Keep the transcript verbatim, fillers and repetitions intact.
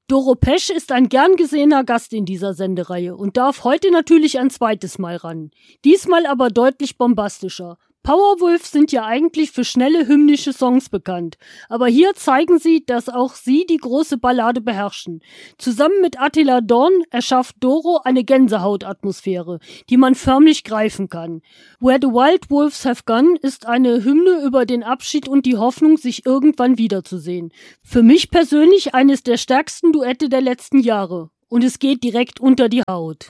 Doro Pesch ist ein gern gesehener Gast in dieser Sendereihe und darf heute natürlich ein zweites Mal ran. Diesmal aber deutlich bombastischer. Powerwolf sind ja eigentlich für schnelle hymnische Songs bekannt, aber hier zeigen sie, dass auch sie die große Ballade beherrschen. Zusammen mit Attila Dorn erschafft Doro eine Gänsehautatmosphäre, die man förmlich greifen kann. Where the Wild Wolves Have Gone ist eine Hymne über den Abschied und die Hoffnung, sich irgendwann wiederzusehen. Für mich persönlich eines der stärksten Duette der letzten Jahre. Und es geht direkt unter die Haut.